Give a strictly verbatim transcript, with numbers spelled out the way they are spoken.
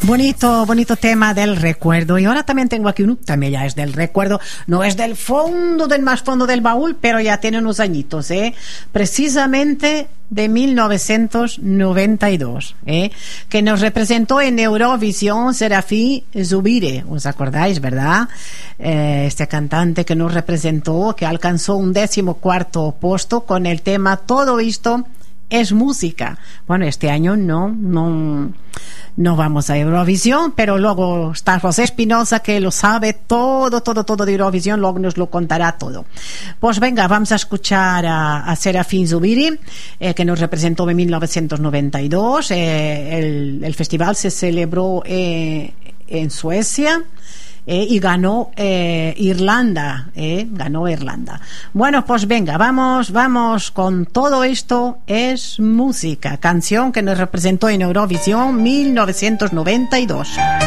Bonito, bonito tema del recuerdo. Y ahora también tengo aquí uno, también ya es del recuerdo, no es del fondo, del más fondo del baúl, pero ya tiene unos añitos, ¿eh? Precisamente de mil novecientos noventa y dos, ¿eh? Que nos representó en Eurovisión Serafín Zubiri, ¿os acordáis, verdad? Eh, este cantante que nos representó, que alcanzó un décimo cuarto puesto con el tema Todo esto es música. Bueno, este año no, no, no vamos a Eurovisión, pero luego está José Espinosa, que lo sabe todo, todo, todo de Eurovisión, luego nos lo contará todo. Pues venga, vamos a escuchar a, a Serafín Zubiri, eh, que nos representó en mil novecientos noventa y dos. Eh, el, el festival se celebró eh, en Suecia. Eh, y ganó eh, Irlanda, eh, ganó Irlanda. Bueno, pues venga, vamos, vamos con Todo esto es música, canción que nos representó en Eurovisión mil novecientos noventa y dos.